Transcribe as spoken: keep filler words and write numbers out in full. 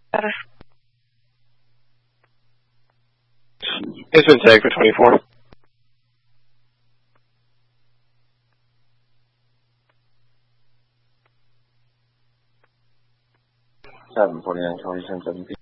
Better. It's been tagged for twenty-four. seven forty-nine, Charlie, ten seventeen.